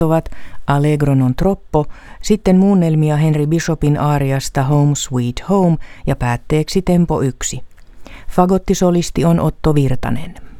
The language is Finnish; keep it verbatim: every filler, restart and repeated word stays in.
ovat Allegro non troppo, sitten muunnelmia Henry Bishopin aariasta Home Sweet Home ja päätteeksi tempo yksi. Fagottisolisti on Otto Virtanen.